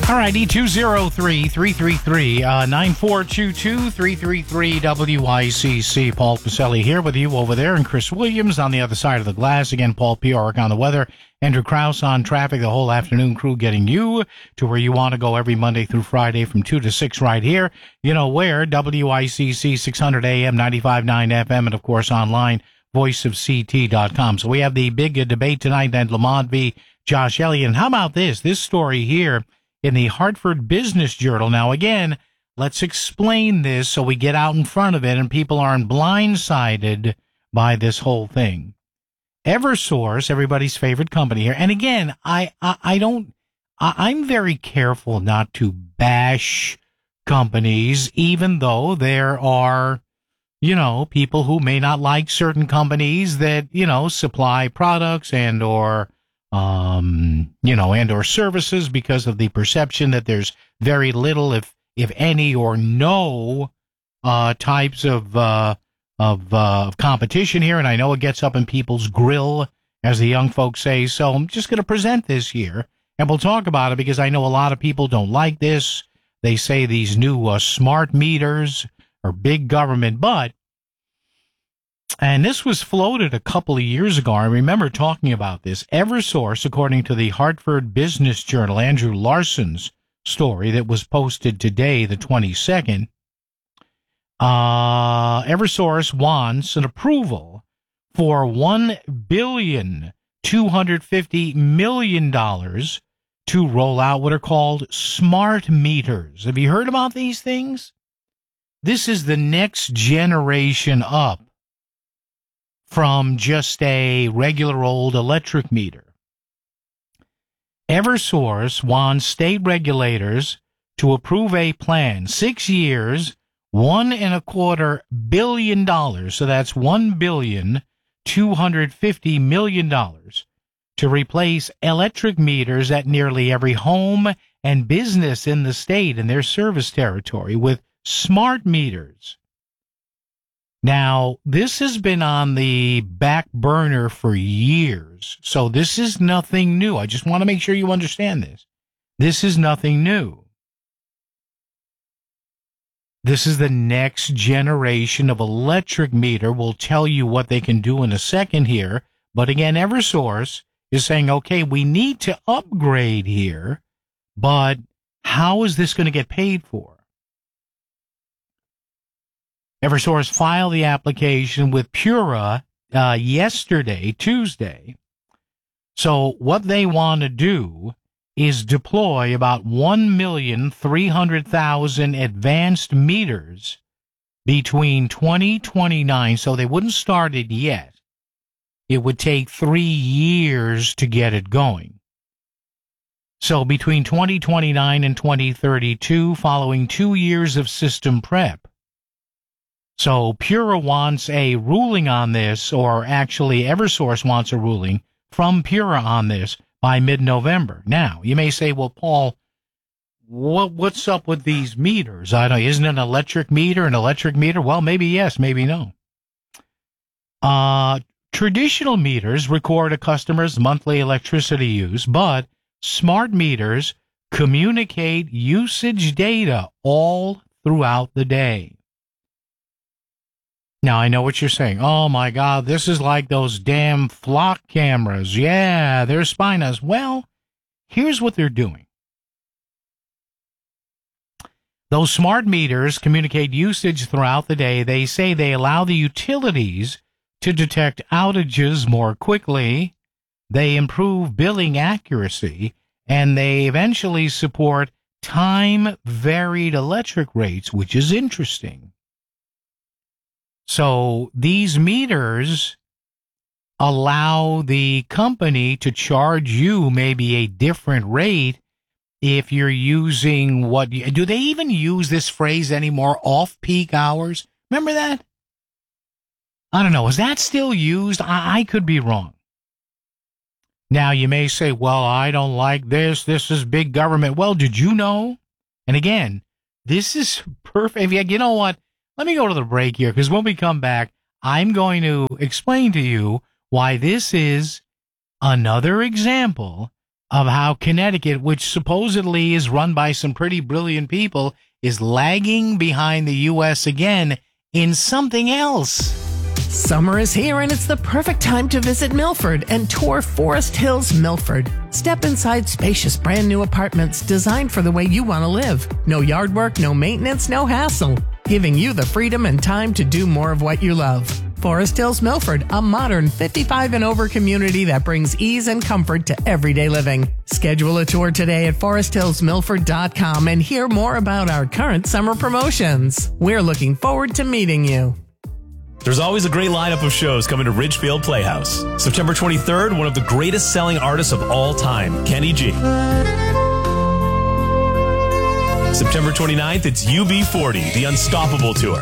All righty, 203-333-9422, 333-WICC. Paul Pacelli here with you over there, and Chris Williams on the other side of the glass. Again, Paul Piorek on the weather, Andrew Krause on traffic, the whole afternoon crew getting you to where you want to go every Monday through Friday from 2 to 6 right here. You know where, WICC 600 AM, 95.9 FM, and of course online, voiceofct.com. So we have the big debate tonight, Ned Lamont v. Josh Elliott. And how about this story here in the Hartford Business Journal? Now, again, let's explain this so we get out in front of it and people aren't blindsided by this whole thing. Eversource, everybody's favorite company here. And again, I'm very careful not to bash companies, even though there are, people who may not like certain companies that, supply products and or services because of the perception that there's very little, if any, or no, types of competition here. And I know it gets up in people's grill, as the young folks say. So I'm just going to present this here and we'll talk about it because I know a lot of people don't like this. They say these new smart meters are big government, and this was floated a couple of years ago. I remember talking about this. Eversource, according to the Hartford Business Journal, Andrew Larson's story that was posted today, the 22nd, Eversource wants an approval for $1,250,000,000 to roll out what are called smart meters. Have you heard about these things? This is the next generation up from just a regular old electric meter. Eversource wants state regulators to approve a plan, 6 years, $1.25 billion. So that's $1,250,000,000 to replace electric meters at nearly every home and business in the state and their service territory with smart meters. Now, this has been on the back burner for years, so this is nothing new. I just want to make sure you understand this. This is nothing new. This is the next generation of electric meter. We'll tell you what they can do in a second here. But again, Eversource is saying, okay, we need to upgrade here, but how is this going to get paid for? Eversource filed the application with Pura yesterday, Tuesday. So what they want to do is deploy about 1,300,000 advanced meters between 2029. So they wouldn't start it yet. It would take 3 years to get it going. So between 2029 and 2032, following 2 years of system prep. So Pura wants a ruling on this, or actually Eversource wants a ruling from Pura on this by mid-November. Now, you may say, well, Paul, what's up with these meters? I don't know, isn't an electric meter an electric meter? Well, maybe yes, maybe no. Traditional meters record a customer's monthly electricity use, but smart meters communicate usage data all throughout the day. Now, I know what you're saying. Oh, my God, this is like those damn flock cameras. Yeah, they're spying us. Well, here's what they're doing. Those smart meters communicate usage throughout the day. They say they allow the utilities to detect outages more quickly. They improve billing accuracy, and they eventually support time-varied electric rates, which is interesting. So these meters allow the company to charge you maybe a different rate if you're using do they even use this phrase anymore? Off-peak hours? Remember that? I don't know. Is that still used? I could be wrong. Now, you may say, well, I don't like this. This is big government. Well, did you know? And again, this is perfect. You know what? Let me go to the break here, because when we come back, I'm going to explain to you why this is another example of how Connecticut, which supposedly is run by some pretty brilliant people, is lagging behind the U.S. again in something else. Summer is here, and it's the perfect time to visit Milford and tour Forest Hills Milford. Step inside spacious brand new apartments designed for the way you want to live. No yard work, no maintenance, no hassle. Giving you the freedom and time to do more of what you love. Forest Hills Milford, a modern 55 and over community that brings ease and comfort to everyday living. Schedule a tour today at foresthillsmilford.com and hear more about our current summer promotions. We're looking forward to meeting you. There's always a great lineup of shows coming to Ridgefield Playhouse. September 23rd, one of the greatest selling artists of all time, Kenny G. September 29th, it's UB40, The Unstoppable Tour.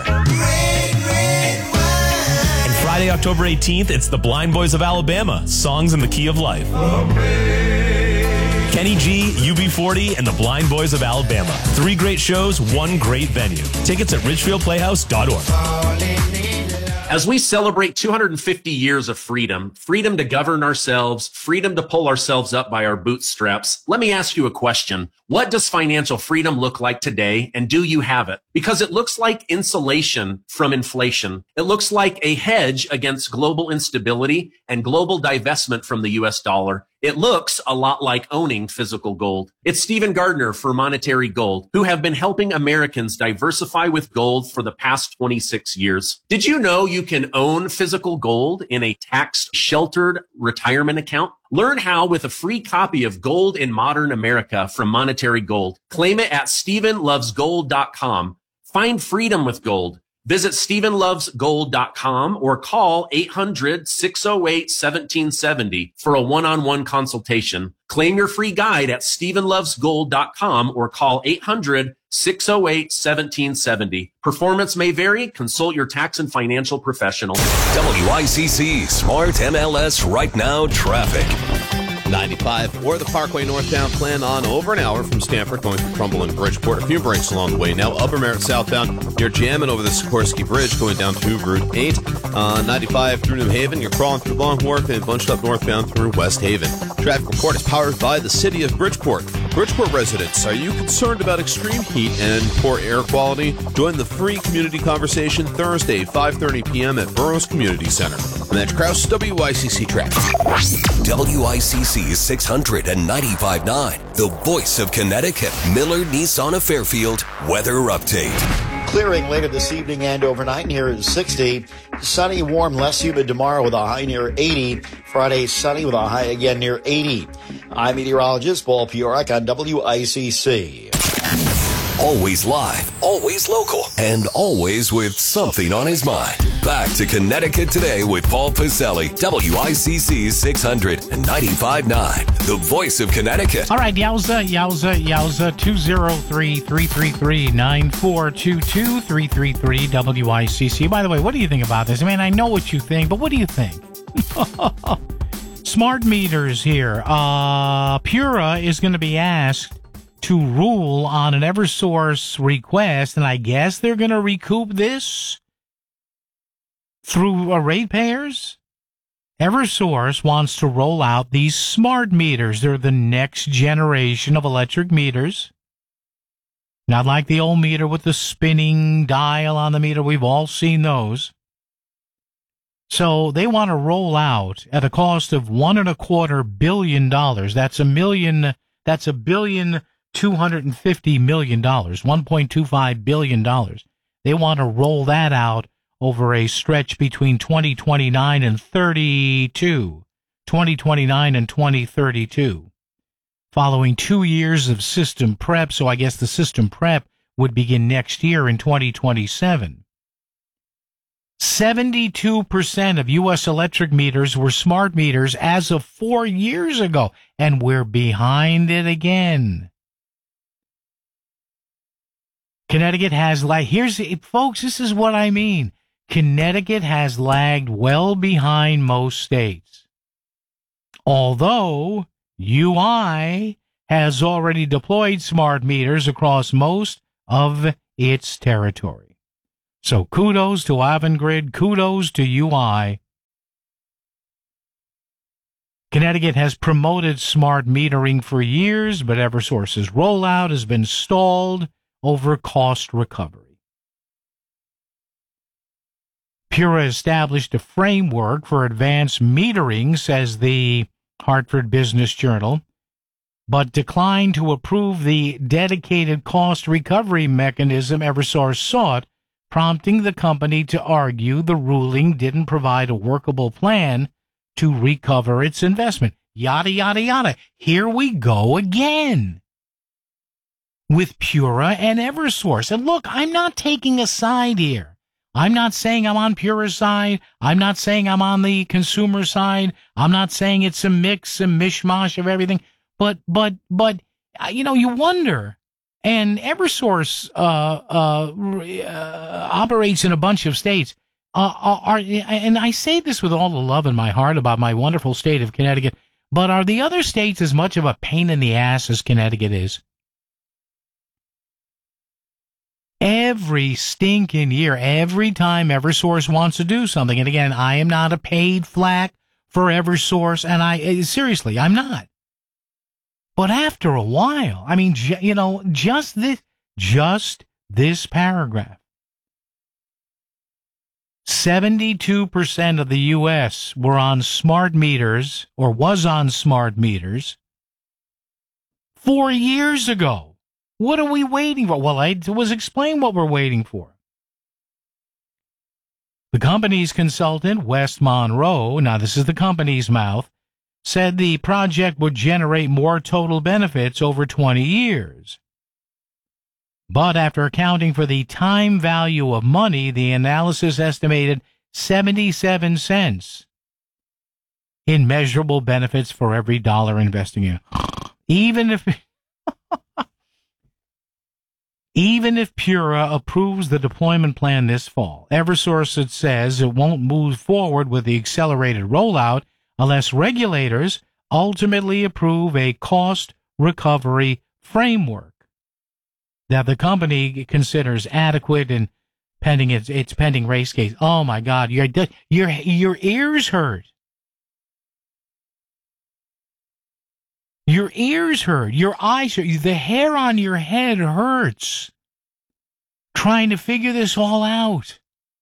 And Friday, October 18th, it's the Blind Boys of Alabama, Songs in the Key of Life. Kenny G, UB40, and the Blind Boys of Alabama. 3 great shows, 1 great venue. Tickets at ridgefieldplayhouse.org. As we celebrate 250 years of freedom, freedom to govern ourselves, freedom to pull ourselves up by our bootstraps, let me ask you a question. What does financial freedom look like today, and do you have it? Because it looks like insulation from inflation. It looks like a hedge against global instability and global divestment from the U.S. dollar. It looks a lot like owning physical gold. It's Stephen Gardner for Monetary Gold, who have been helping Americans diversify with gold for the past 26 years. Did you know you can own physical gold in a tax-sheltered retirement account? Learn how with a free copy of Gold in Modern America from Monetary Gold. Claim it at StephenLovesGold.com. Find freedom with gold. Visit StephenLovesGold.com or call 800-608-1770 for a one-on-one consultation. Claim your free guide at StephenLovesGold.com or call 800-608-1770. Performance may vary. Consult your tax and financial professional. WICC Smart MLS Right Now Traffic. 95 or the Parkway northbound, plan on over an hour from Stamford going through Trumbull and Bridgeport. A few breaks along the way. Now Upper Merritt southbound, you're jamming over the Sikorsky Bridge going down to Route 8. 95 through New Haven, you're crawling through Long Wharf and bunched up northbound through West Haven. Traffic report is powered by the City of Bridgeport. Bridgeport residents, are you concerned about extreme heat and poor air quality? Join the free community conversation Thursday, 5:30 p.m. at Burroughs Community Center. And that's Kraus, WICC Traffic. WICC 695.9, the voice of Connecticut. Miller Nissan of Fairfield weather update. Clearing later this evening and overnight near 60. Sunny, warm, less humid tomorrow with a high near 80. Friday, sunny with a high again near 80. I'm meteorologist Paul Piorak on WICC. Always live, always local, and always with something on his mind. Back to Connecticut Today with Paul Pacelli, WICC 695.9, the voice of Connecticut. All right, yowza, 203-333-9422, 333 WICC. By the way, what do you think about this? I mean, I know what you think, but what do you think? Smart meters here. Pura is going to be asked to rule on an Eversource request, and I guess they're going to recoup this through ratepayers. Eversource wants to roll out these smart meters. They're the next generation of electric meters. Not like the old meter with the spinning dial on the meter. We've all seen those. So they want to roll out at a cost of $1.25 billion. That's $1,250 million, $1.25 billion. They want to roll that out over a stretch between 2029 and 2032, following 2 years of system prep. So I guess the system prep would begin next year in 2027. 72% of U.S. electric meters were smart meters as of 4 years ago, and we're behind it again. Connecticut has folks, this is what I mean. Connecticut has lagged well behind most states. Although UI has already deployed smart meters across most of its territory. So kudos to Avangrid, kudos to UI. Connecticut has promoted smart metering for years, but Eversource's rollout has been stalled over cost recovery. PURA established a framework for advanced metering, says the Hartford Business Journal, but declined to approve the dedicated cost recovery mechanism Eversource sought, prompting the company to argue the ruling didn't provide a workable plan to recover its investment. Yada, yada, yada. Here we go again with PURA and Eversource. And look, I'm not taking a side here. I'm not saying I'm on PURA's side. I'm not saying I'm on the consumer side. I'm not saying it's a mix and mishmash of everything. But you know, you wonder. And Eversource operates in a bunch of states. And I say this with all the love in my heart about my wonderful state of Connecticut, but are the other states as much of a pain in the ass as Connecticut is? Every stinking year, every time Eversource wants to do something, and again, I am not a paid flack for Eversource, and seriously, I'm not. But after a while, I mean, you know, just this paragraph. 72% of the U.S. were on smart meters, or was on smart meters, 4 years ago. What are we waiting for? Well, I was explain what we're waiting for. The company's consultant, West Monroe, now this is the company's mouth, said the project would generate more total benefits over 20 years. But after accounting for the time value of money, the analysis estimated 77 cents in measurable benefits for every dollar investing in. Even if PURA approves the deployment plan this fall, Eversource, it says, it won't move forward with the accelerated rollout unless regulators ultimately approve a cost recovery framework that the company considers adequate and pending its pending race case. Oh my God, your ears hurt. Your ears hurt. Your eyes hurt. The hair on your head hurts. Trying to figure this all out.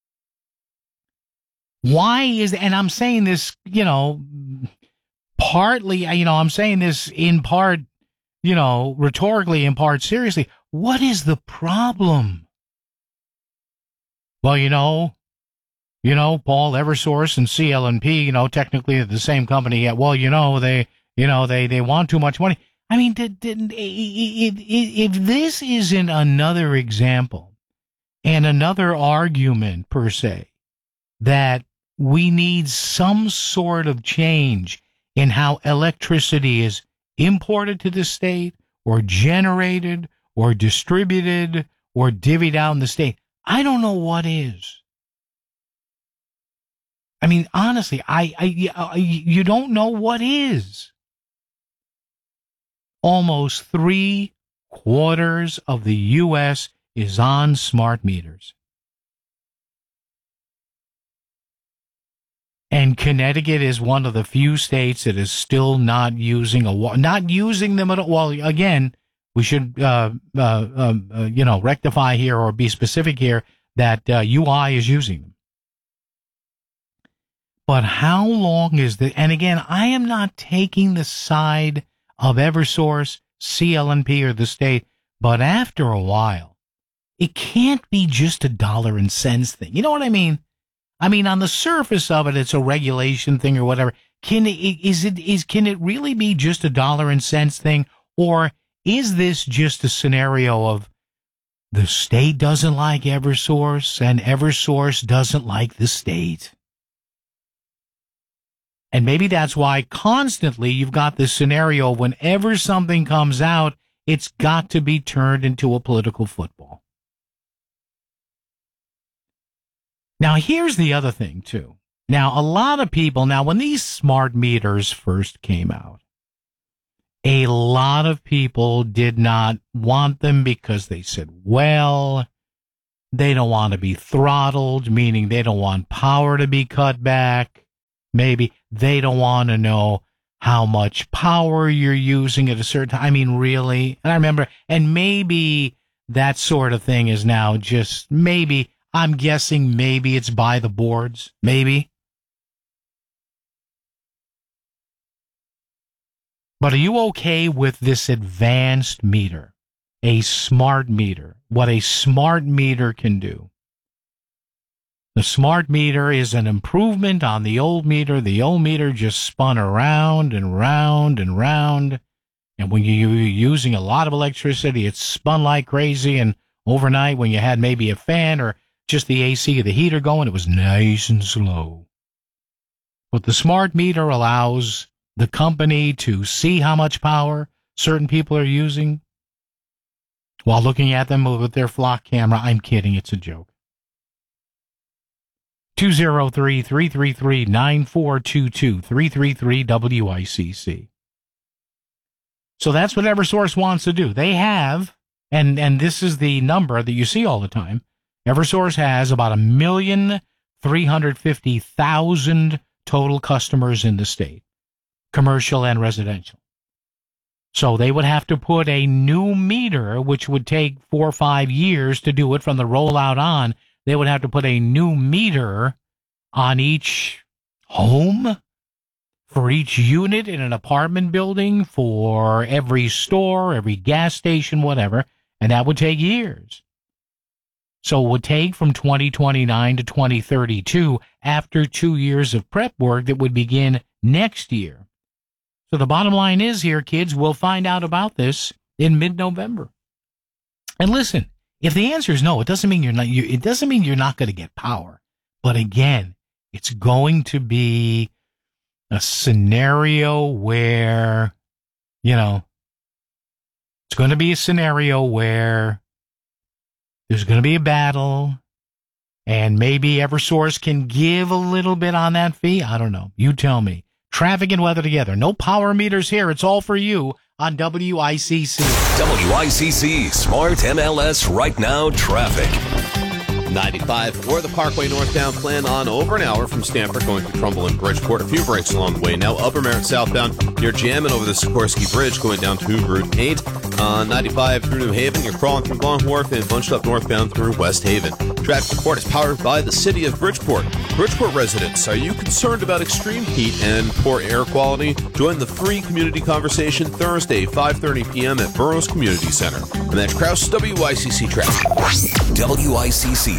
Why is, and I'm saying this, you know, partly, you know, I'm saying this in part, you know, rhetorically, in part seriously. What is the problem? Well, you know, Paul, Eversource and CL&P, you know, technically the same company. Well, they want too much money. I mean, if this isn't another example and another argument per se that we need some sort of change in how electricity is imported to the state or generated or distributed or divvied out in the state, I don't know what is. I mean, honestly, you don't know what is. Almost 3/4 of the U.S. is on smart meters. And Connecticut is one of the few states that is still not using them at all. Well, again, we should, rectify here or be specific here that UI is using them. But how long is the, and again, I am not taking the side of Eversource, CL&P, or the state, but after a while, it can't be just a dollar and cents thing. You know what I mean? I mean, on the surface of it, it's a regulation thing or whatever. Can it really be just a dollar and cents thing? Or is this just a scenario of the state doesn't like Eversource and Eversource doesn't like the state? And maybe that's why constantly you've got this scenario, whenever something comes out, it's got to be turned into a political football. Now, here's the other thing, too. Now, a lot of people, when these smart meters first came out, a lot of people did not want them because they said, well, they don't want to be throttled, meaning they don't want power to be cut back. Maybe they don't want to know how much power you're using at a certain time. I mean, really? And I remember, and maybe that sort of thing is now just maybe, I'm guessing maybe it's by the boards. Maybe. But are you okay with this advanced meter? A smart meter. What a smart meter can do. The smart meter is an improvement on the old meter. The old meter just spun around and round and round. And when you're using a lot of electricity, it spun like crazy. And overnight, when you had maybe a fan or just the AC or the heater going, it was nice and slow. But the smart meter allows the company to see how much power certain people are using while looking at them with their flock camera. I'm kidding. It's a joke. 203-333-9422, 333-WICC. So that's what Eversource wants to do. They have, and this is the number that you see all the time, Eversource has about 1,350,000 total customers in the state, commercial and residential. So they would have to put a new meter, which would take 4 or 5 years to do it from the rollout on. They would have to put a new meter on each home, for each unit in an apartment building, for every store, every gas station, whatever, and that would take years. So it would take from 2029 to 2032, after 2 years of prep work that would begin next year. So the bottom line is here, kids, we'll find out about this in mid-November. And listen, if the answer is no, it doesn't mean you're not going to get power. But again, it's going to be a scenario where, it's going to be a scenario where there's going to be a battle, and maybe Eversource can give a little bit on that fee. I don't know. You tell me. Traffic and weather together. No power meters here. It's all for you on WICC. WICC Smart MLS Right Now Traffic. 95 or the Parkway northbound plan on over an hour from Stamford going through Trumbull and Bridgeport. A few breaks along the way. Now Upper Merritt southbound near Jammin over the Sikorsky Bridge going down to Route 8. 95 through New Haven. You're crawling through Long Wharf and bunched up northbound through West Haven. Traffic report is powered by the City of Bridgeport. Bridgeport residents, are you concerned about extreme heat and poor air quality? Join the free community conversation Thursday, 5:30 p.m. at Burroughs Community Center. And that's Kraus WICC traffic. WICC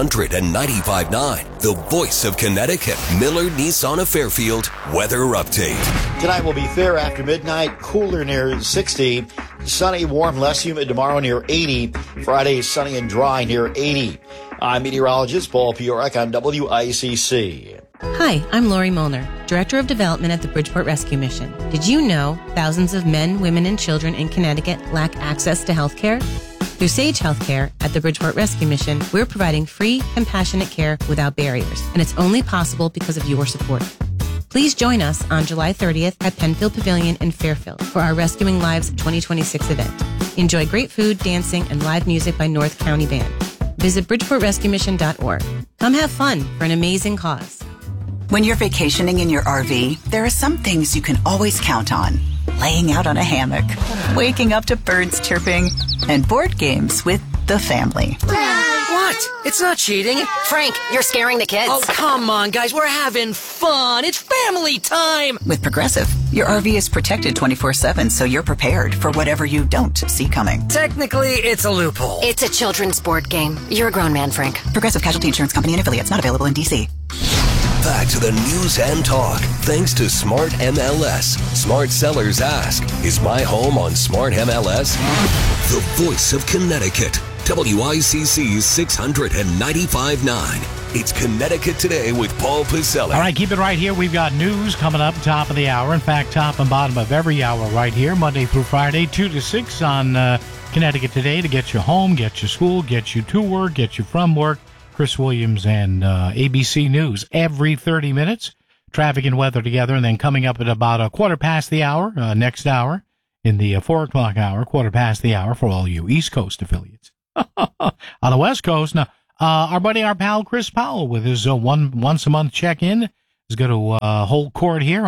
695.9, the voice of Connecticut. Miller Nissan of Fairfield weather update. Tonight will be fair after midnight, cooler near 60. Sunny, warm, less humid tomorrow near 80. Friday, sunny and dry near 80. I'm meteorologist Paul Piorek on WICC. Hi, I'm Lori Molnar, Director of Development at the Bridgeport Rescue Mission. Did you know thousands of men, women, and children in Connecticut lack access to health care? Through Sage Healthcare at the Bridgeport Rescue Mission, we're providing free, compassionate care without barriers, and it's only possible because of your support. Please join us on July 30th at Penfield Pavilion in Fairfield for our Rescuing Lives 2026 event. Enjoy great food, dancing, and live music by North County Band. Visit BridgeportRescueMission.org. Come have fun for an amazing cause. When you're vacationing in your RV, there are some things you can always count on. Laying out on a hammock, waking up to birds chirping, and board games with the family. What? It's not cheating. Frank, you're scaring the kids. Oh, come on, guys. We're having fun. It's family time. With Progressive, your RV is protected 24/7, so you're prepared for whatever you don't see coming. Technically, it's a loophole. It's a children's board game. You're a grown man, Frank. Progressive Casualty Insurance Company and affiliates, not available in D.C. Back to the news and talk, thanks to Smart MLS. Smart sellers ask, is my home on Smart MLS? The voice of Connecticut. WICC 695.9. It's Connecticut Today with Paul Piselli. All right, keep it right here. We've got news coming up top of the hour. In fact, top and bottom of every hour right here, Monday through Friday, 2 to 6 on Connecticut Today to get you home, get you school, get you to work, get you from work. Chris Williams and ABC News every 30 minutes. Traffic and weather together, and then coming up at about a quarter past the hour, next hour, in the 4 o'clock hour, quarter past the hour for all you East Coast affiliates. On the West Coast, now, our pal Chris Powell with his once-a-month check-in is going to hold court here on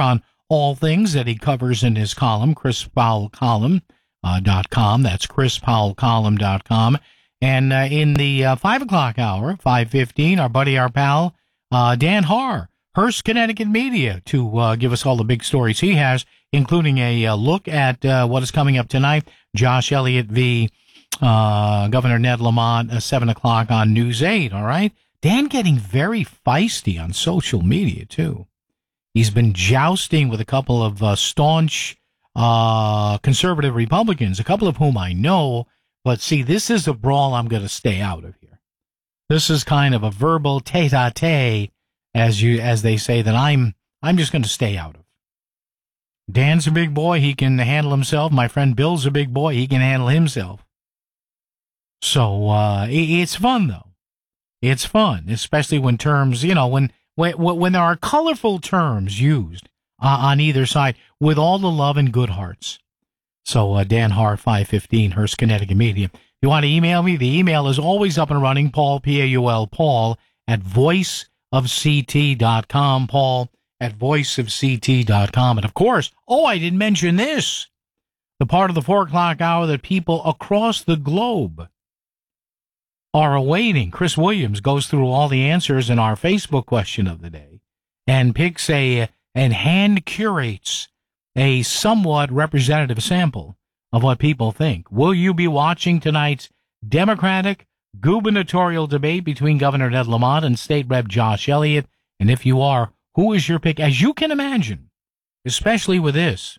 all things that he covers in his column, chrispowellcolumn.com. That's chrispowellcolumn.com. And in the 5 o'clock hour, 5:15, our pal, Dan Haar, Hearst, Connecticut Media, to give us all the big stories he has, including a look at what is coming up tonight. Josh Elliott v. Governor Ned Lamont, 7 o'clock on News 8, all right? Dan getting very feisty on social media, too. He's been jousting with a couple of staunch conservative Republicans, a couple of whom I know, but see, this is a brawl I'm going to stay out of here. This is kind of a verbal tete-a-tete, as they say, that I'm just going to stay out of. Dan's a big boy. He can handle himself. My friend Bill's a big boy. He can handle himself. So it's fun, though. It's fun, especially when terms, when there are colorful terms used on either side with all the love and good hearts. So Dan Haar, 5:15, Hearst, Connecticut Media. If you want to email me, the email is always up and running, Paul, P-A-U-L, Paul, at voiceofct.com, Paul, at voiceofct.com. And, of course, I didn't mention this, the part of the 4 o'clock hour that people across the globe are awaiting. Chris Williams goes through all the answers in our Facebook question of the day and picks and hand curates a somewhat representative sample of what people think. Will you be watching tonight's Democratic gubernatorial debate between Governor Ned Lamont and State Rep Josh Elliott? And if you are, who is your pick? As you can imagine, especially with this,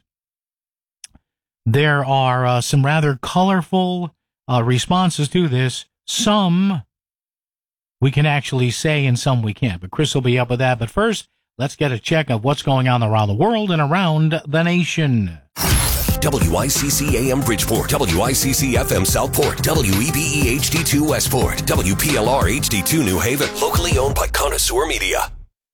there are some rather colorful responses to this. Some we can actually say and some we can't. But Chris will be up with that. But first, let's get a check of what's going on around the world and around the nation. WICC AM Bridgeport, WICC FM Southport, WEBE HD2 Westport, WPLR HD2 New Haven, locally owned by Connoisseur Media.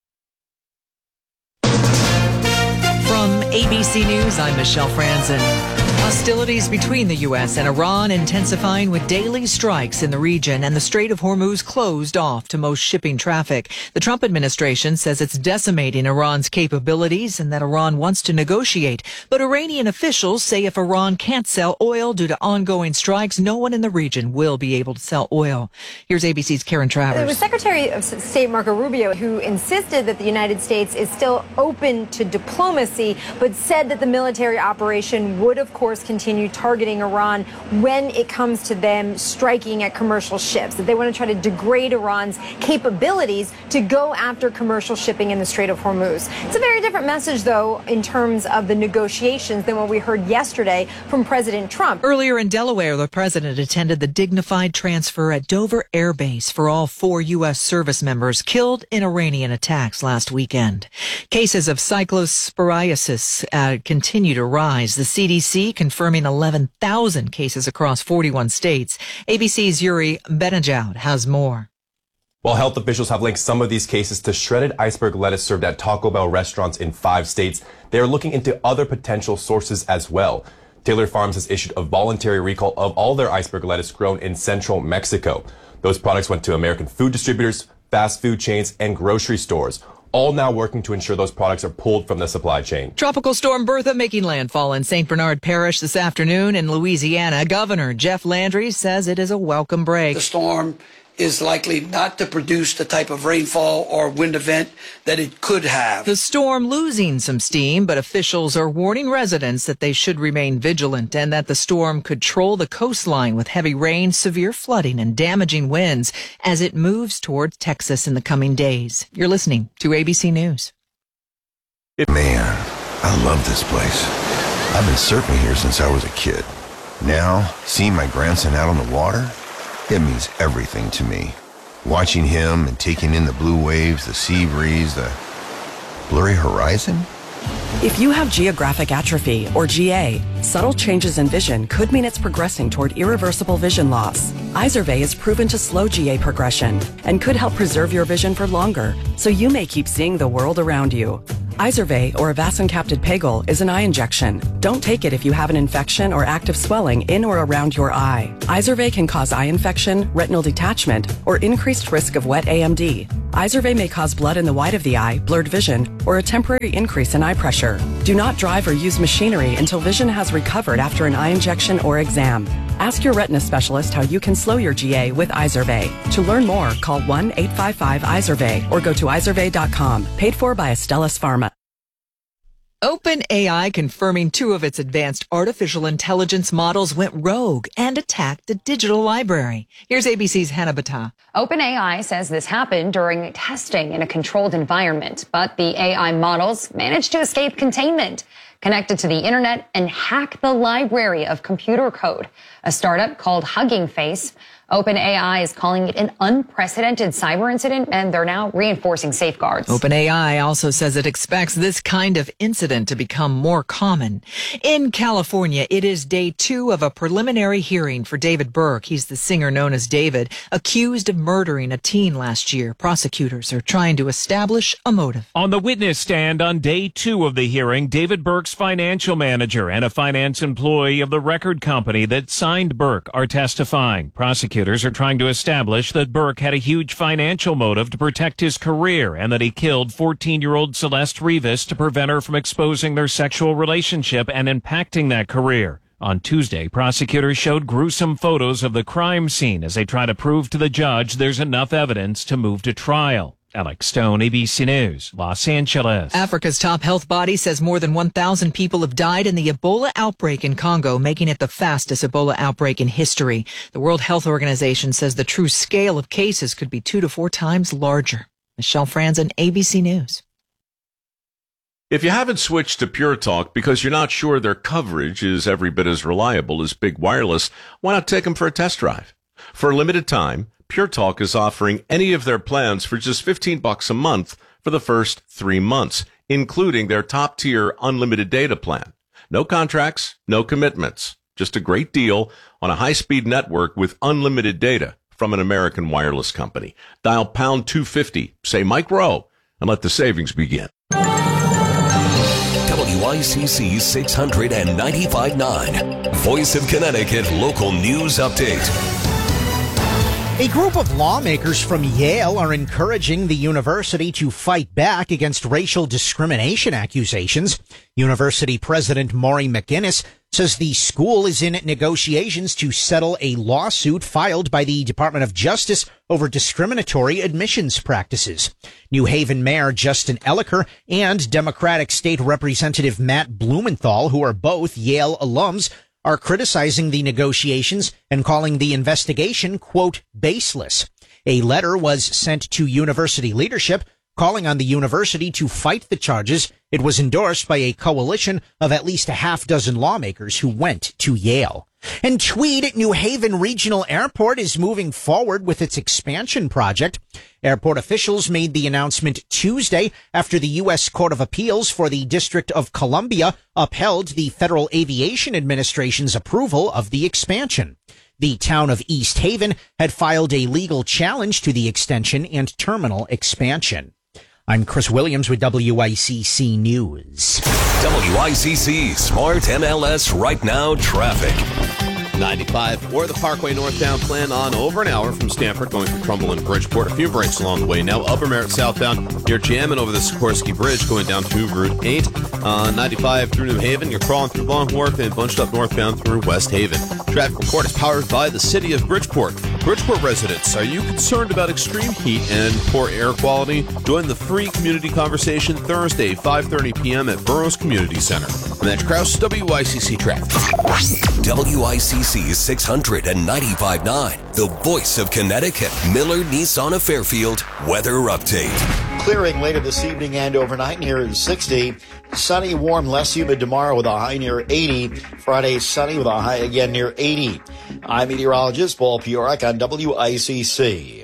From ABC News, I'm Michelle Franzen. Hostilities between the U.S. and Iran intensifying with daily strikes in the region, and the Strait of Hormuz closed off to most shipping traffic. The Trump administration says it's decimating Iran's capabilities and that Iran wants to negotiate. But Iranian officials say if Iran can't sell oil due to ongoing strikes, no one in the region will be able to sell oil. Here's ABC's Karen Travers. It was Secretary of State Marco Rubio who insisted that the United States is still open to diplomacy, but said that the military operation would, of course, continue targeting Iran when it comes to them striking at commercial ships, that they want to try to degrade Iran's capabilities to go after commercial shipping in the Strait of Hormuz. It's a very different message, though, in terms of the negotiations than what we heard yesterday from President Trump. Earlier in Delaware, the president attended the dignified transfer at Dover Air Base for all 4 U.S. service members killed in Iranian attacks last weekend. Cases of cyclosporiasis continue to rise. The CDC confirming 11,000 cases across 41 states. ABC's Yuri Benajoud has more. While health officials have linked some of these cases to shredded iceberg lettuce served at Taco Bell restaurants in 5 states, they are looking into other potential sources as well. Taylor Farms has issued a voluntary recall of all their iceberg lettuce grown in central Mexico. Those products went to American food distributors, fast food chains, and grocery stores, all now working to ensure those products are pulled from the supply chain. Tropical storm Bertha making landfall in St. Bernard Parish this afternoon in Louisiana. Governor Jeff Landry says it is a welcome break. The storm is likely not to produce the type of rainfall or wind event that it could have. The storm losing some steam, but officials are warning residents that they should remain vigilant and that the storm could troll the coastline with heavy rain, severe flooding, and damaging winds as it moves towards Texas in the coming days. You're listening to ABC News. Man, I love this place. I've been surfing here since I was a kid. Now, seeing my grandson out on the water, it means everything to me. Watching him and taking in the blue waves, the sea breeze, the blurry horizon. If you have geographic atrophy, or GA, subtle changes in vision could mean it's progressing toward irreversible vision loss. Izervay is proven to slow GA progression and could help preserve your vision for longer, so you may keep seeing the world around you. Izervay, or Avastin-capted Pegol, is an eye injection. Don't take it if you have an infection or active swelling in or around your eye. Izervay can cause eye infection, retinal detachment, or increased risk of wet AMD. Izervay may cause blood in the white of the eye, blurred vision, or a temporary increase in eye pressure. Do not drive or use machinery until vision has recovered after an eye injection or exam. Ask your retina specialist how you can slow your GA with Izervay. To learn more, call 1-855-IZERVAY or go to izervay.com. Paid for by Astellas Pharma. OpenAI confirming 2 of its advanced artificial intelligence models went rogue and attacked the digital library. Here's ABC's Hannah Battah. OpenAI says this happened during testing in a controlled environment, but the AI models managed to escape containment, connected to the internet, and hack the library of computer code. A startup called Hugging Face. OpenAI is calling it an unprecedented cyber incident, and they're now reinforcing safeguards. OpenAI also says it expects this kind of incident to become more common. In California, it is day 2 of a preliminary hearing for David Burke. He's the singer known as David, accused of murdering a teen last year. Prosecutors are trying to establish a motive. On the witness stand on day 2 of the hearing, David Burke's financial manager and a finance employee of the record company that signed Burke are testifying. Prosecutors are trying to establish that Burke had a huge financial motive to protect his career and that he killed 14-year-old Celeste Rivas to prevent her from exposing their sexual relationship and impacting that career. On Tuesday, prosecutors showed gruesome photos of the crime scene as they try to prove to the judge there's enough evidence to move to trial. Alex Stone, ABC News, Los Angeles. Africa's top health body says more than 1,000 people have died in the Ebola outbreak in Congo, making it the fastest Ebola outbreak in history. The World Health Organization says the true scale of cases could be 2 to 4 times larger. Michelle Franzen, ABC News. If you haven't switched to Pure Talk because you're not sure their coverage is every bit as reliable as Big Wireless, why not take them for a test drive? For a limited time, Pure Talk is offering any of their plans for just $15 a month for the first 3 months, including their top-tier unlimited data plan. No contracts, no commitments, just a great deal on a high-speed network with unlimited data from an American wireless company. Dial pound 250, say Mike Rowe, and let the savings begin. WICC 695.9, Voice of Connecticut Local News Update. A group of lawmakers from Yale are encouraging the university to fight back against racial discrimination accusations. University President Maury McGinnis says the school is in negotiations to settle a lawsuit filed by the Department of Justice over discriminatory admissions practices. New Haven Mayor Justin Elliker and Democratic State Representative Matt Blumenthal, who are both Yale alums, are criticizing the negotiations and calling the investigation, quote, baseless. A letter was sent to university leadership calling on the university to fight the charges. It was endorsed by a coalition of at least a half dozen lawmakers who went to Yale. And Tweed New Haven Regional Airport is moving forward with its expansion project. Airport officials made the announcement Tuesday after the U.S. Court of Appeals for the District of Columbia upheld the Federal Aviation Administration's approval of the expansion. The town of East Haven had filed a legal challenge to the extension and terminal expansion. I'm Chris Williams with WICC News. WICC Smart MLS Right Now Traffic. 95 or the Parkway northbound plan on over an hour from Stamford going through Trumbull and Bridgeport. A few breaks along the way. Now Upper Merritt southbound. You're jamming over the Sikorsky Bridge going down to Route 8. 95 through New Haven. You're crawling through Long Wharf and bunched up northbound through West Haven. Traffic report is powered by the City of Bridgeport. Bridgeport residents, are you concerned about extreme heat and poor air quality? Join the free community conversation Thursday, 5:30 p.m. at Burroughs Community Center. Matt Krause, WICC Traffic. WICC 695.9, the voice of Connecticut. Miller Nissan of Fairfield weather update. Clearing later this evening and overnight near 60. Sunny, warm, less humid tomorrow with a high near 80. Friday, sunny with a high again near 80. I'm meteorologist Paul Piorek on WICC.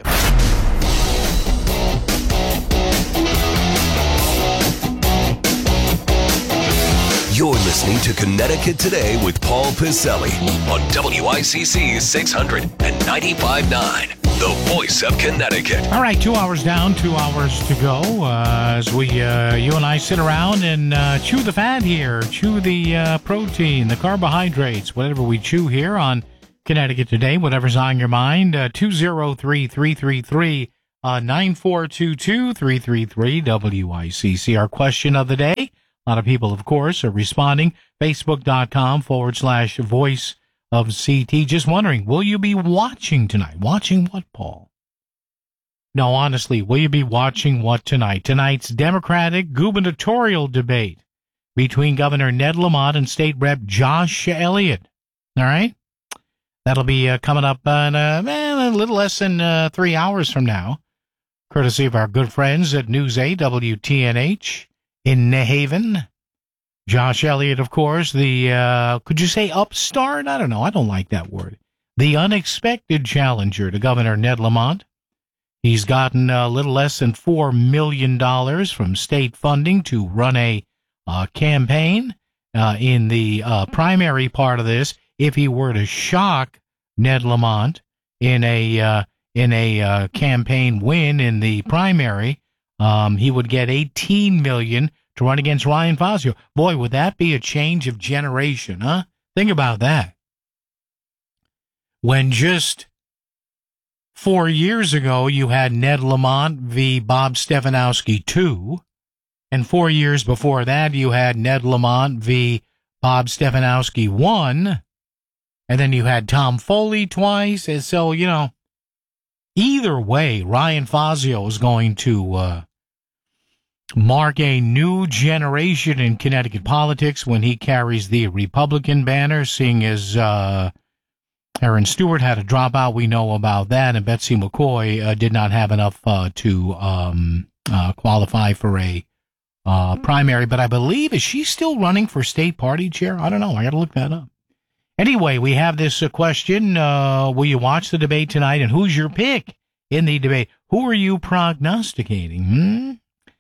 You're listening to Connecticut Today with Paul Piselli on WICC 600 and 95.9, the voice of Connecticut. All right, 2 hours down, 2 hours to go as we, you and I sit around and chew the fat here, chew the protein, the carbohydrates, whatever we chew here on Connecticut Today, whatever's on your mind. 203-333-9422, 333-WICC. Our question of the day. A lot of people, of course, are responding. Facebook.com/voice of CT. Just wondering, will you be watching tonight? Watching what, Paul? No, honestly, will you be watching what tonight? Tonight's Democratic gubernatorial debate between Governor Ned Lamont and State Rep Josh Elliott. All right? That'll be coming up in a little less than 3 hours from now, courtesy of our good friends at News 8 WTNH. In New Haven, Josh Elliott, of course, the, could you say upstart? I don't know. I don't like that word. The unexpected challenger to Governor Ned Lamont. He's gotten a little less than $4 million from state funding to run a campaign in the primary part of this. If he were to shock Ned Lamont in a campaign win in the primary, he would get $18 million to run against Ryan Fazio. Boy, would that be a change of generation, huh? Think about that. When just 4 years ago you had Ned Lamont v. Bob Stefanowski 2, and 4 years before that you had Ned Lamont v. Bob Stefanowski 1, and then you had Tom Foley twice, and so, you know, either way, Ryan Fazio is going to mark a new generation in Connecticut politics when he carries the Republican banner, seeing as Aaron Stewart had a dropout. We know about that, and Betsy McCoy did not have enough to qualify for a primary. But I believe, is she still running for state party chair? I don't know. I got to look that up. Anyway, we have this question. Will you watch the debate tonight, and who's your pick in the debate? Who are you prognosticating?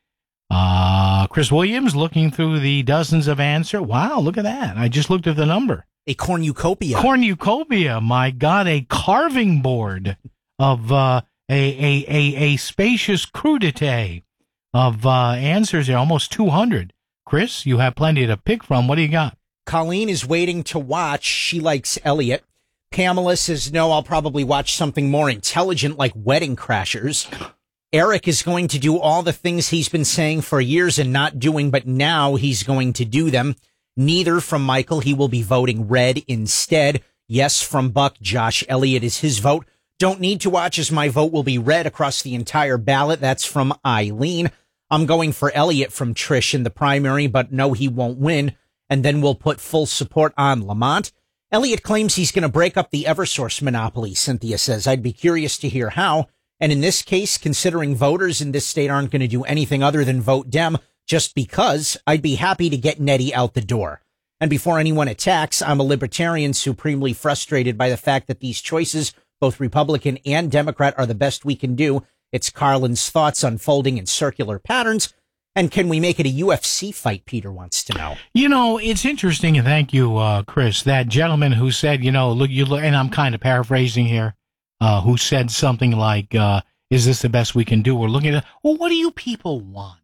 Chris Williams looking through the dozens of answers. Wow, look at that. I just looked at the number. A cornucopia. Cornucopia. My God, a carving board of a spacious crudité of answers there, almost 200. Chris, you have plenty to pick from. What do you got? Colleen is waiting to watch. She likes Elliot. Pamela says, no, I'll probably watch something more intelligent like Wedding Crashers. Eric is going to do all the things he's been saying for years and not doing, but now he's going to do them. Neither from Michael. He will be voting red instead. Yes from Buck. Josh Elliott is his vote. Don't need to watch as my vote will be red across the entire ballot. That's from Eileen. I'm going for Elliott from Trish in the primary, but no, he won't win. And then we'll put full support on Lamont. Elliott claims he's going to break up the Eversource monopoly, Cynthia says. I'd be curious to hear how. And in this case, considering voters in this state aren't going to do anything other than vote Dem just because, I'd be happy to get Nettie out the door. And before anyone attacks, I'm a libertarian supremely frustrated by the fact that these choices, both Republican and Democrat, are the best we can do. It's Carlin's thoughts unfolding in circular patterns. And can we make it a UFC fight, Peter wants to know. You know, it's interesting, and thank you, Chris, that gentleman who said, you know, look, and I'm kind of paraphrasing here, who said something like, is this the best we can do? We're looking at, well, what do you people want?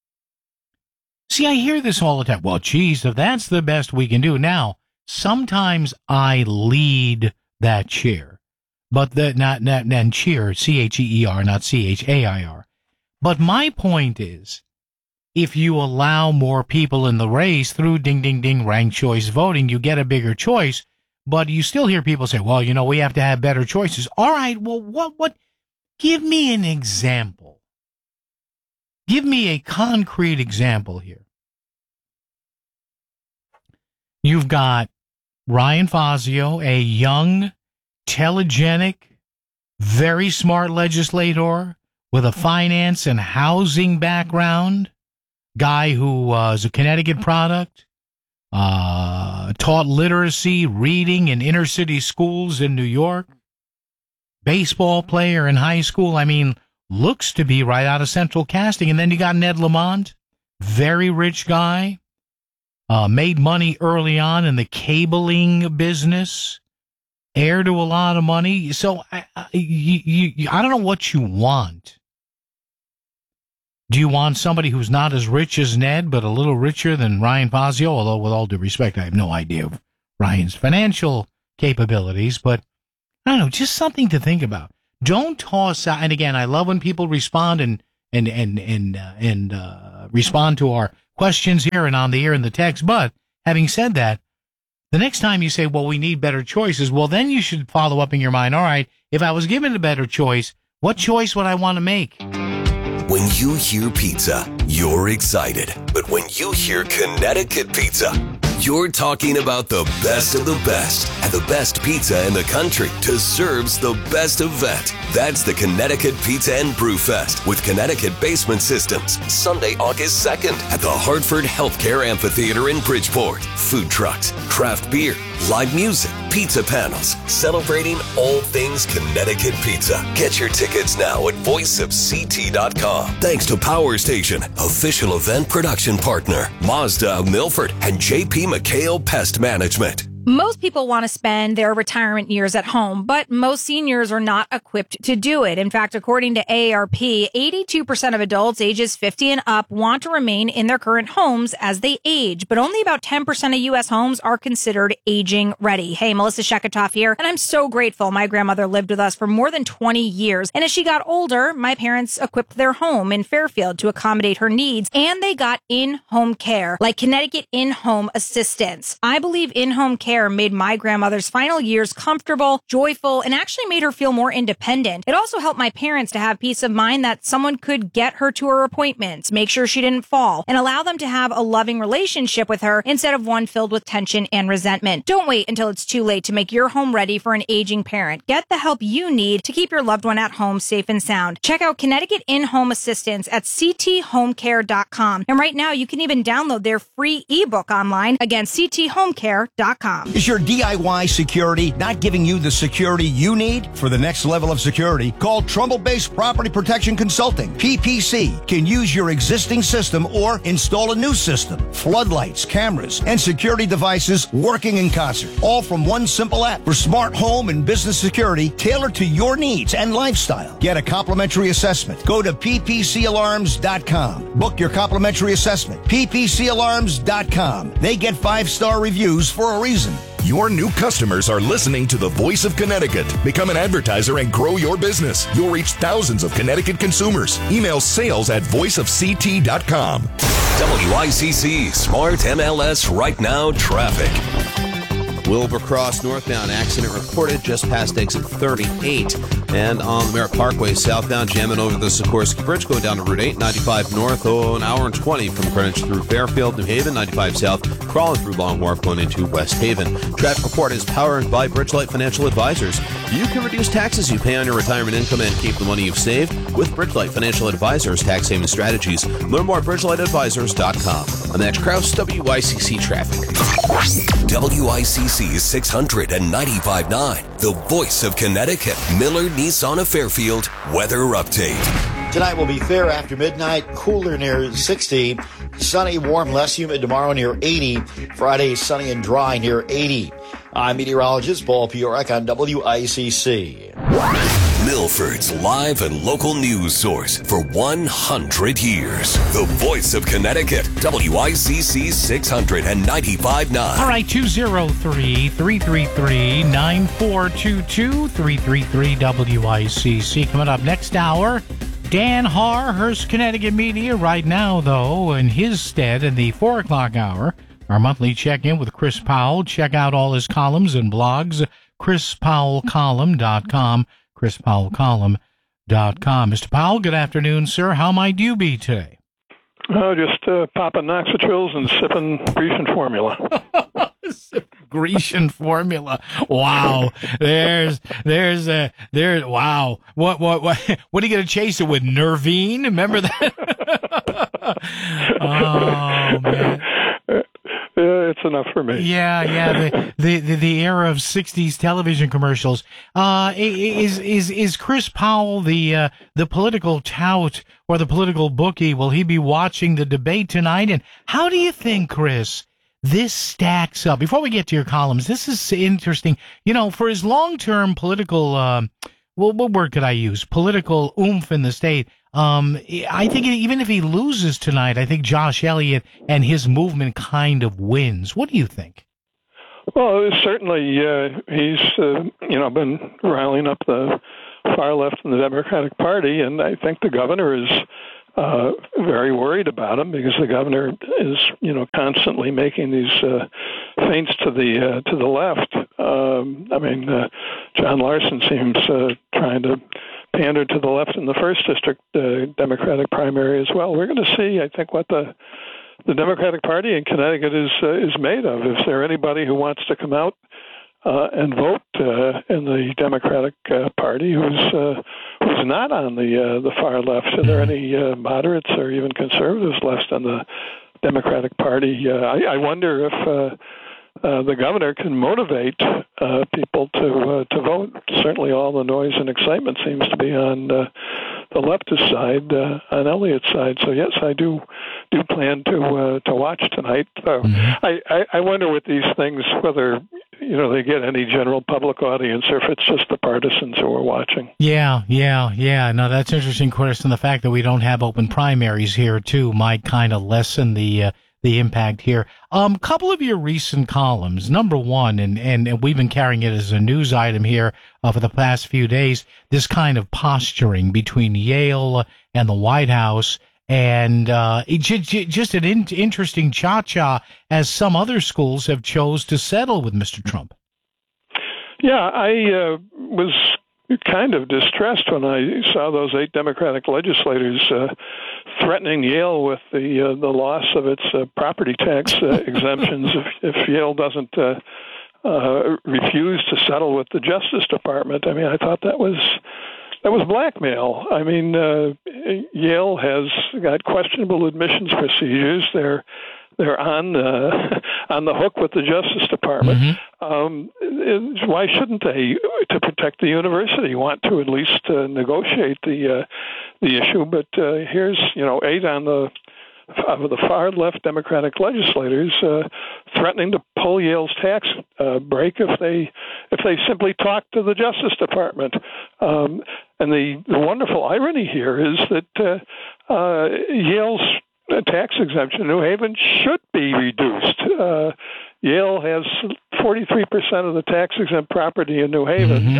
See, I hear this all the time. Well, geez, if that's the best we can do. Now, sometimes I lead that cheer, but not cheer, C-H-E-E-R, not C-H-A-I-R. But my point is, if you allow more people in the race through ding, ranked choice voting, you get a bigger choice. But you still hear people say, well, you know, we have to have better choices. All right, well, what? Give me an example. Give me a concrete example here. You've got Ryan Fazio, a young, telegenic, very smart legislator with a finance and housing background, guy who was a Connecticut product, taught literacy, reading in inner city schools in New York, baseball player in high school. I mean, looks to be right out of Central Casting. And then you got Ned Lamont, very rich guy, made money early on in the cabling business, heir to a lot of money. So I don't know what you want. Do you want somebody who's not as rich as Ned, but a little richer than Ryan Fazio? Although, with all due respect, I have no idea of Ryan's financial capabilities, but I don't know, just something to think about. Don't toss out. And again, I love when people respond and respond to our questions here and on the air in the text. But having said that, the next time you say, well, we need better choices, well, then you should follow up in your mind. All right, if I was given a better choice, what choice would I want to make? When you hear pizza, you're excited. But when you hear Connecticut pizza, you're talking about the best of the best. And the best pizza in the country deserves the best event. That's the Connecticut Pizza and Brew Fest with Connecticut Basement Systems. Sunday, August 2nd at the Hartford Healthcare Amphitheater in Bridgeport. Food trucks, craft beer, live music, pizza panels, celebrating all things Connecticut pizza. Get your tickets now at voiceofct.com. Thanks to Power Station, official event production partner, Mazda of Milford, and JP McHale Pest Management. Most people want to spend their retirement years at home, but most seniors are not equipped to do it. In fact, according to AARP, 82% of adults ages 50 and up want to remain in their current homes as they age, but only about 10% of U.S. homes are considered aging ready. Hey, Melissa Sheketoff here, and I'm so grateful my grandmother lived with us for more than 20 years. And as she got older, my parents equipped their home in Fairfield to accommodate her needs, and they got in-home care, like Connecticut In-Home Assistance. I believe in-home care made my grandmother's final years comfortable, joyful, and actually made her feel more independent. It also helped my parents to have peace of mind that someone could get her to her appointments, make sure she didn't fall, and allow them to have a loving relationship with her instead of one filled with tension and resentment. Don't wait until it's too late to make your home ready for an aging parent. Get the help you need to keep your loved one at home safe and sound. Check out Connecticut In-Home Assistance at cthomecare.com. And right now, you can even download their free ebook online. Again, cthomecare.com. Is your DIY security not giving you the security you need for the next level of security? Call Trumbull-based Property Protection Consulting. PPC can use your existing system or install a new system. Floodlights, cameras, and security devices working in concert. All from one simple app for smart home and business security tailored to your needs and lifestyle. Get a complimentary assessment. Go to ppcalarms.com. Book your complimentary assessment. ppcalarms.com. They get 5-star reviews for a reason. Your new customers are listening to the Voice of Connecticut. Become an advertiser and grow your business. You'll reach thousands of Connecticut consumers. Email sales@voiceofct.com. WICC Smart MLS Right Now Traffic. Wilbur Cross northbound accident reported just past exit 38. And on the Merritt Parkway southbound, jamming over the Sikorsky Bridge, going down to Route 8, 95 north, an hour and 20 from Greenwich through Fairfield, New Haven, 95 south, crawling through Long Wharf, going into West Haven. Traffic report is powered by Bridgelight Financial Advisors. You can reduce taxes you pay on your retirement income and keep the money you've saved with Bridgelight Financial Advisors tax saving strategies. Learn more at BridgelightAdvisors.com. I'm Max Krause, WICC Traffic. WICC 695.9, the voice of Connecticut. Miller Nissan of Fairfield weather update. Tonight will be fair after midnight, cooler near 60. Sunny, warm, less humid tomorrow near 80. Friday, sunny and dry near 80. I'm meteorologist Paul Piorek on WICC. Milford's live and local news source for 100 years. The voice of Connecticut, WICC 695.9. All right, 203-333-9422, 333-WICC. Coming up next hour, Dan Haar, Hearst Connecticut Media. Right now, though, in his stead, in the 4 o'clock hour, our monthly check-in with Chris Powell. Check out all his columns and blogs, chrispowellcolumn.com. chrispowellcolumn.com. Mr. Powell, good afternoon, sir. How might you be today? Oh, just popping Noxatrils and sipping Grecian formula. Grecian formula. Wow. Wow. What are you going to chase it with? Nervine? Remember that? Oh, man. It's enough for me. Yeah. The era of 60s television commercials. Is Chris Powell the political tout or the political bookie? Will he be watching the debate tonight? And how do you think, Chris, this stacks up. Before we get to your columns, this is interesting. You know, for his long-term political, what word could I use? Political oomph in the state. I think even if he loses tonight, I think Josh Elliott and his movement kind of wins. What do you think? Well, certainly he's been riling up the far left in the Democratic Party, and I think the governor is very worried about him because the governor is constantly making these feints to the left. John Larson seems trying to pander to the left in the first district Democratic primary as well. We're going to see, I think, what the Democratic Party in Connecticut is made of. Is there anybody who wants to come out and vote in the Democratic Party who's not on the far left? Are there any moderates or even conservatives left on the Democratic Party? I wonder if the governor can motivate people to vote. Certainly, all the noise and excitement seems to be on the leftist side, on Elliott's side. So yes, I do plan to watch tonight. I wonder with these things whether they get any general public audience or if it's just the partisans who are watching. Yeah. No, that's interesting, Chris, and the fact that we don't have open primaries here too might kind of lessen the impact here. Couple of your recent columns. Number one, and we've been carrying it as a news item here for the past few days, this kind of posturing between Yale and the White House, and just an interesting cha-cha as some other schools have chose to settle with Mr. Trump. Yeah, I was kind of distressed when I saw those 8 Democratic legislators threatening Yale with the loss of its property tax exemptions if Yale doesn't refuse to settle with the Justice Department. I mean, I thought that was blackmail. I mean, Yale has got questionable admissions procedures. They're on the hook with the Justice Department. Why shouldn't they, to protect the university, want to at least negotiate the issue? But here's 8 of the far left Democratic legislators threatening to pull Yale's tax break if they simply talk to the Justice Department. And the wonderful irony here is that Yale's tax exemption in New Haven should be reduced. Yale has 43% of the tax-exempt property in New Haven.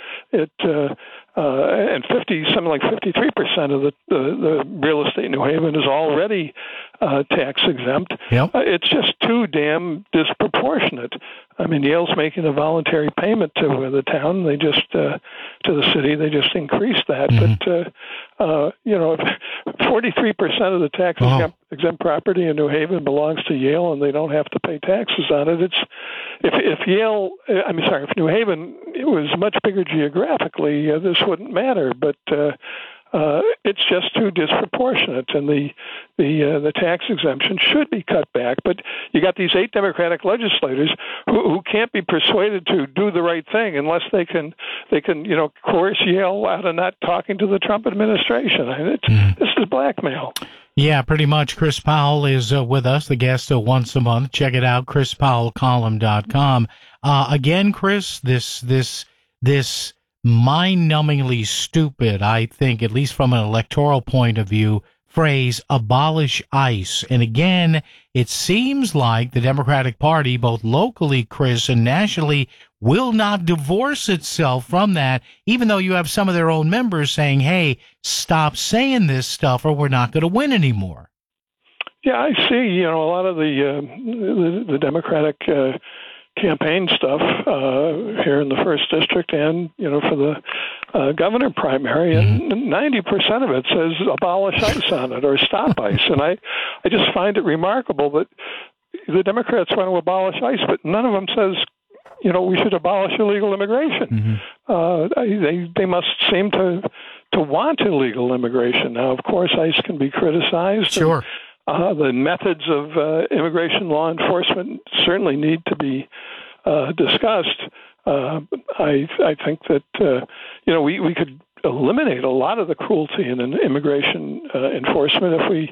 And something like 53% of the real estate in New Haven is already tax-exempt. Yep. It's just too damn disproportionate. I mean, Yale's making a voluntary payment to the town. They just to the city. They just increased that. But if 43% of the tax-exempt property in New Haven belongs to Yale, and they don't have to pay taxes on it. If New Haven was much bigger geographically, this wouldn't matter. But it's just too disproportionate, and the tax exemption should be cut back. But you got these 8 Democratic legislators who can't be persuaded to do the right thing unless they can coerce Yale out of not talking to the Trump administration. I mean, this is blackmail. Yeah, pretty much. Chris Powell is with us, the guest once a month. Check it out, chrispowellcolumn.com. Again, Chris, this mind-numbingly stupid, I think, at least from an electoral point of view, phrase, abolish ICE. And again, it seems like the Democratic Party, both locally, Chris, and nationally, will not divorce itself from that, even though you have some of their own members saying, hey, stop saying this stuff or we're not going to win anymore. Yeah, I see, a lot of the Democratic campaign stuff here in the first district and, for the governor primary, and 90% of it says abolish ICE on it or stop ICE. And I just find it remarkable that the Democrats want to abolish ICE, but none of them says, we should abolish illegal immigration. They must seem to want illegal immigration. Now, of course, ICE can be criticized. Sure. And, the methods of immigration law enforcement certainly need to be discussed. I think that we could eliminate a lot of the cruelty in immigration enforcement if we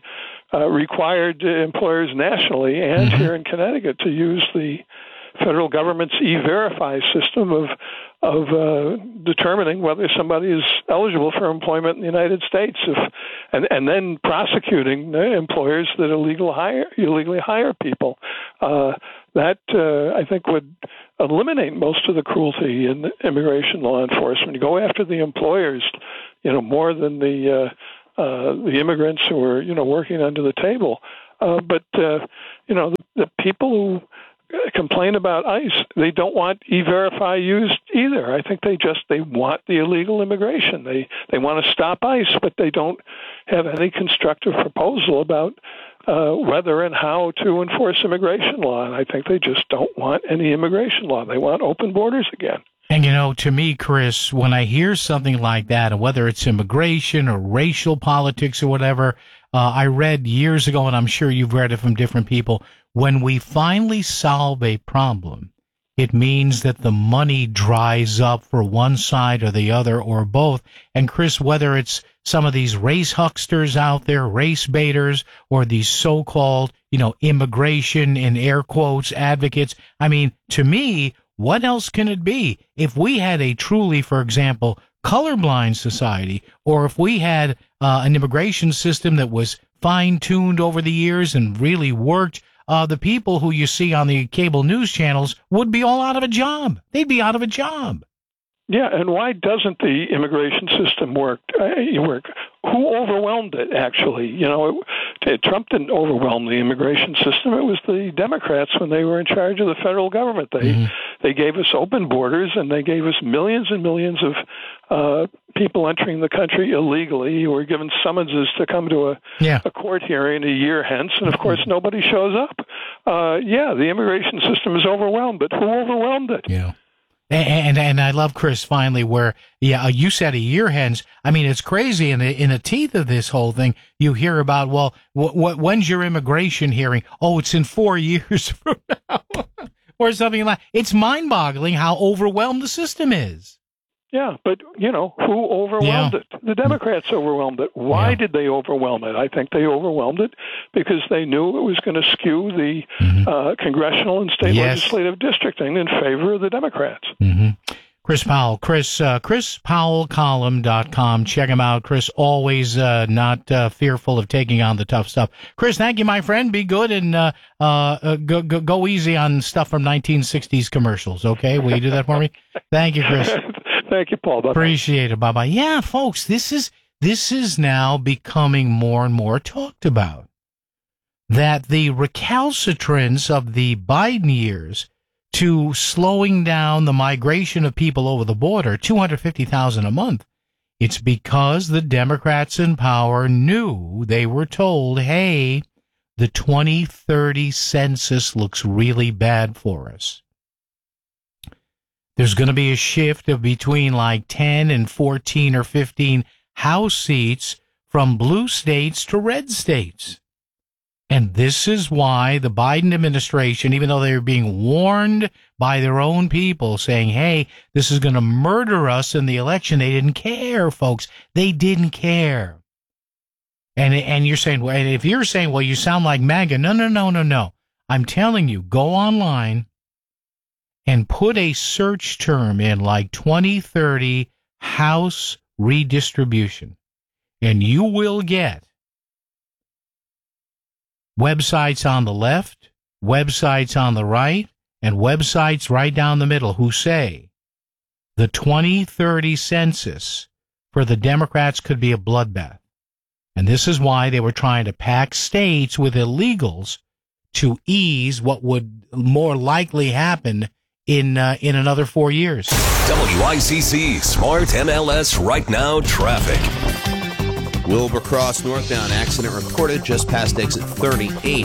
required employers nationally and here in Connecticut to use the federal government's E-Verify system of determining whether somebody is eligible for employment in the United States, and then prosecuting employers that illegally hire people. That I think would eliminate most of the cruelty in immigration law enforcement. You go after the employers, more than the immigrants who are working under the table. But the people who complain about ICE, they don't want E-Verify used either. I think they want the illegal immigration. They want to stop ICE, but they don't have any constructive proposal about whether and how to enforce immigration law. And I think they just don't want any immigration law. They want open borders again. And, to me, Chris, when I hear something like that, and whether it's immigration or racial politics or whatever, I read years ago, and I'm sure you've read it from different people, when we finally solve a problem, it means that the money dries up for one side or the other or both. And, Chris, whether it's some of these race hucksters out there, race baiters, or these so-called, immigration, in air quotes, advocates, I mean, to me, what else can it be? If we had a truly, for example, colorblind society, or if we had an immigration system that was fine-tuned over the years and really worked, the people who you see on the cable news channels would be all out of a job. They'd be out of a job. Yeah, and why doesn't the immigration system work? Who overwhelmed it, actually? Trump didn't overwhelm the immigration system. It was the Democrats when they were in charge of the federal government. They gave us open borders, and they gave us millions and millions of people entering the country illegally who were given summonses to come to a court hearing a year hence, and of course nobody shows up. The immigration system is overwhelmed, but who overwhelmed it? Yeah. And I love, Chris, finally, where, you said a year hence. I mean, it's crazy. In the teeth of this whole thing, you hear about, well, when's your immigration hearing? Oh, it's in 4 years from now. Or something like that. It's mind-boggling how overwhelmed the system is. Yeah, but, who overwhelmed it? The Democrats overwhelmed it. Why did they overwhelm it? I think they overwhelmed it because they knew it was going to skew the congressional and state legislative districting in favor of the Democrats. Chris Powell, ChrisPowellColumn.com. Check him out. Chris, always not fearful of taking on the tough stuff. Chris, thank you, my friend. Be good and go easy on stuff from 1960s commercials, okay? Will you do that for me? Thank you, Chris. Thank you, Paul. Bye-bye. Appreciate it. Bye-bye. Yeah, folks, this is now becoming more and more talked about. That the recalcitrance of the Biden years to slowing down the migration of people over the border, 250,000 a month, it's because the Democrats in power knew, they were told, hey, the 2030 census looks really bad for us. There's going to be a shift of between like 10 and 14 or 15 House seats from blue states to red states. And this is why the Biden administration, even though they were being warned by their own people saying, hey, this is going to murder us in the election, they didn't care, folks. They didn't care. And you're saying, well, and if you're saying, well, you sound like MAGA. No. I'm telling you, go online and put a search term in like 2030 House redistribution, and you will get websites on the left, websites on the right, and websites right down the middle who say the 2030 census for the Democrats could be a bloodbath. And this is why they were trying to pack states with illegals to ease what would more likely happen in another 4 years. WICC Smart MLS Right Now Traffic. Wilbur Cross northbound accident reported just past exit 38.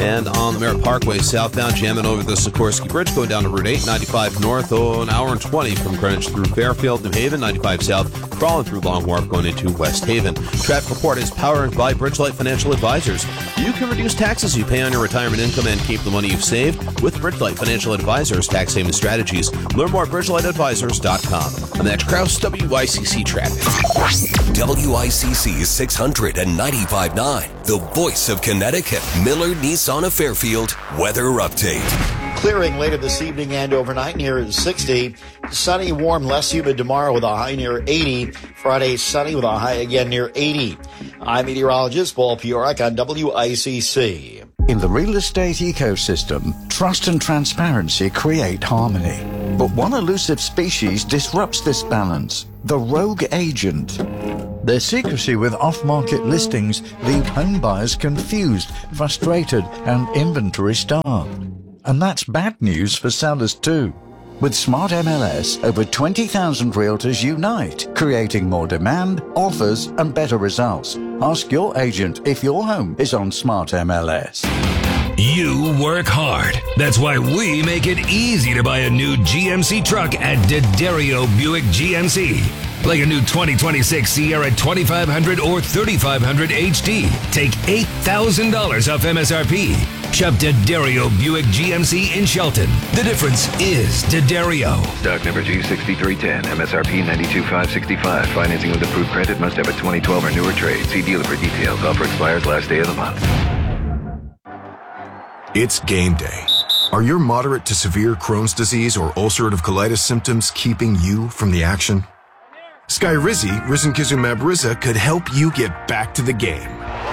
And on the Merritt Parkway southbound, jamming over the Sikorsky Bridge, going down to Route 8, 95 north, an hour and 20 from Greenwich through Fairfield, New Haven, 95 south, crawling through Long Wharf, going into West Haven. Traffic report is powered by Bridgelight Financial Advisors. You can reduce taxes you pay on your retirement income and keep the money you've saved with Bridgelight Financial Advisors tax saving strategies. Learn more at BridgelightAdvisors.com. I'm Max Krause, WICC Traffic. WICC 695.9, the voice of Connecticut. Miller Nissan of Fairfield weather update. Clearing later this evening and overnight near 60. Sunny, warm, less humid tomorrow with a high near 80. Friday, sunny with a high again near 80. I'm meteorologist Paul Piorek on WICC. In the real estate ecosystem, trust and transparency create harmony. But one elusive species disrupts this balance: the rogue agent. Their secrecy with off-market listings leave home buyers confused, frustrated, and inventory-starved. And that's bad news for sellers too. With Smart MLS, over 20,000 realtors unite, creating more demand, offers, and better results. Ask your agent if your home is on Smart MLS. You work hard. That's why we make it easy to buy a new GMC truck at D'Addario Buick GMC. Like a new 2026 Sierra 2500 or 3500 HD. Take $8,000 off MSRP. Shop D'Addario Buick GMC in Shelton. The difference is D'Addario. Stock number G6310, MSRP $92,565. Financing with approved credit must have a 2012 or newer trade. See dealer for details. Offer expires last day of the month. It's game day. Are your moderate to severe Crohn's disease or ulcerative colitis symptoms keeping you from the action? Skyrizi, risankizumab Riza, could help you get back to the game.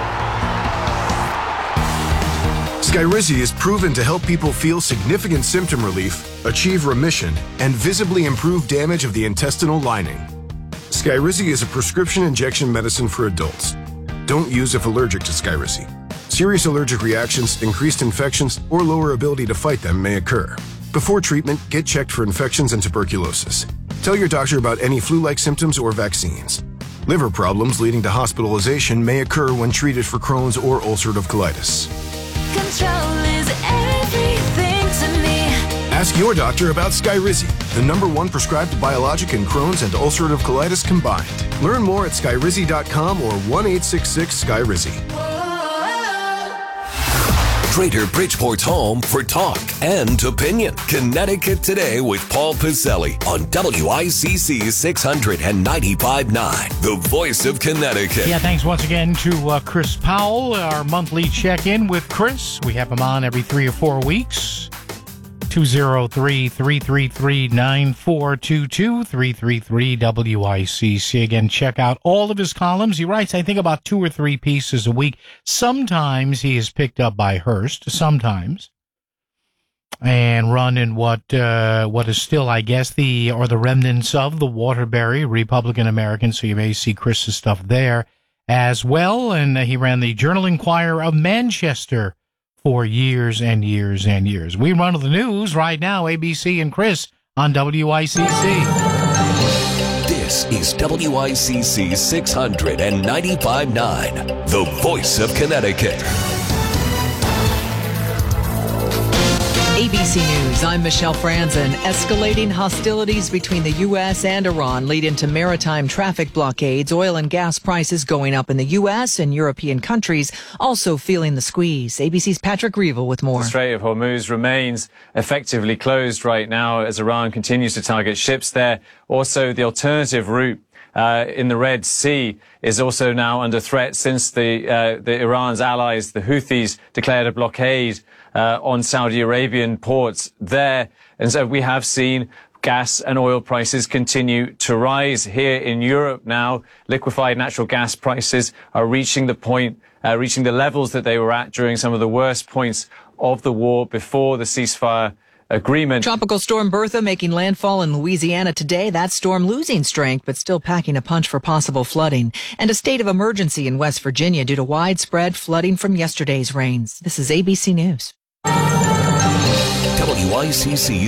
Skyrizi is proven to help people feel significant symptom relief, achieve remission, and visibly improve damage of the intestinal lining. Skyrizi is a prescription injection medicine for adults. Don't use if allergic to Skyrizi. Serious allergic reactions, increased infections, or lower ability to fight them may occur. Before treatment, get checked for infections and tuberculosis. Tell your doctor about any flu-like symptoms or vaccines. Liver problems leading to hospitalization may occur when treated for Crohn's or ulcerative colitis. Control is everything to me. Ask your doctor about Skyrizi, the #1 prescribed biologic in Crohn's and ulcerative colitis combined. Learn more at skyrizi.com or 1-866-SKYRIZI. Greater Bridgeport's home for talk and opinion. Connecticut Today with Paul Pacelli on WICC 695.9, the voice of Connecticut. Yeah, thanks once again to Chris Powell, our monthly check-in with Chris. We have him on every 3 or 4 weeks. 203-333-9422, 333-WICC. Again, check out all of his columns. He writes, I think, about 2 or 3 pieces a week. Sometimes he is picked up by Hearst, sometimes, and run in what is still, I guess, the remnants of the Waterbury Republican American. So you may see Chris's stuff there as well. And he ran the Journal-Inquirer of Manchester for years and years and years. We run the news right now, ABC and Chris on WICC. This is WICC 695.9, the voice of Connecticut. ABC News, I'm Michelle Franzen. Escalating hostilities between the U.S. and Iran lead into maritime traffic blockades. Oil and gas prices going up in the U.S. and European countries also feeling the squeeze. ABC's Patrick Reevell with more. The Strait of Hormuz remains effectively closed right now as Iran continues to target ships there. Also, the alternative route in the Red Sea is also now under threat since the Iran's allies, the Houthis, declared a blockade on Saudi Arabian ports there. And so we have seen gas and oil prices continue to rise here in Europe now. Liquefied natural gas prices are reaching the levels that they were at during some of the worst points of the war before the ceasefire agreement. Tropical storm Bertha making landfall in Louisiana today. That storm losing strength, but still packing a punch for possible flooding. And a state of emergency in West Virginia due to widespread flooding from yesterday's rains. This is ABC News. WICC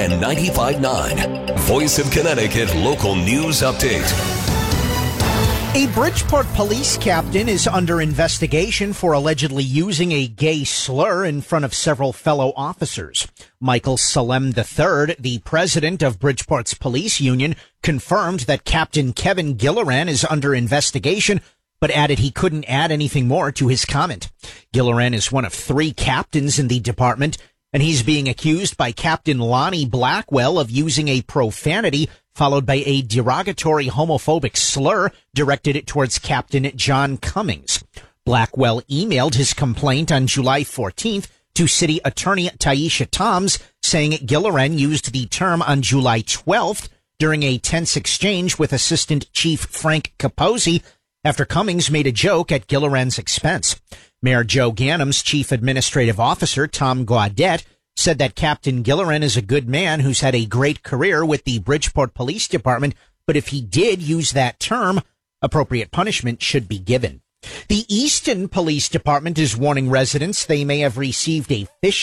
695.9, Voice of Connecticut Local News Update. A Bridgeport police captain is under investigation for allegedly using a gay slur in front of several fellow officers. Michael Salem III, the president of Bridgeport's police union, confirmed that Captain Kevin Gilliran is under investigation, but added he couldn't add anything more to his comment. Gilliran is one of 3 captains in the department, and he's being accused by Captain Lonnie Blackwell of using a profanity followed by a derogatory homophobic slur directed towards Captain John Cummings. Blackwell emailed his complaint on July 14th to City Attorney Taisha Toms, saying Gilliran used the term on July 12th during a tense exchange with Assistant Chief Frank Capozzi after Cummings made a joke at Gilliran's expense. Mayor Joe Ganem's Chief Administrative Officer, Tom Gaudet, said that Captain Gilliran is a good man who's had a great career with the Bridgeport Police Department, but if he did use that term, appropriate punishment should be given. The Easton Police Department is warning residents they may have received a phishing